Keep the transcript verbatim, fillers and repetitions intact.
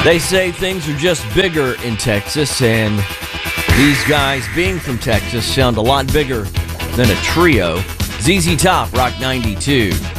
They say things are just bigger in Texas, and these guys, being from Texas, sound a lot bigger than a trio. Z Z Top, Rock ninety-two.